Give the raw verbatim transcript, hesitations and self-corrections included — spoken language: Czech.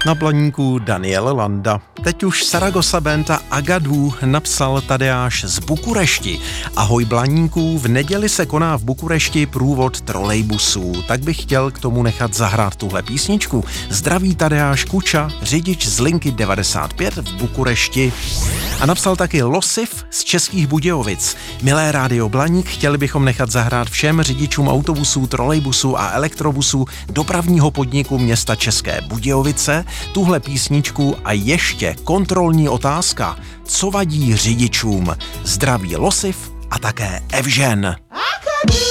Na Blaníku Daniel Landa. Teď už Saragossa Band a Agadů napsal Tadeáš z Bukurešti. Ahoj Blaníků, v neděli se koná v Bukurešti průvod trolejbusů. Tak bych chtěl k tomu nechat zahrát tuhle písničku. Zdraví Tadeáš Kuča, řidič z linky devadesát pět v Bukurešti. A napsal taky Losif z Českých Budějovic. Milé Rádio Blaník, chtěli bychom nechat zahrát všem řidičům autobusů, trolejbusů a elektrobusů dopravního podniku města České Budějovice tuhle písničku a ještě kontrolní otázka. Co vadí řidičům? Zdraví Losif a také Evžen.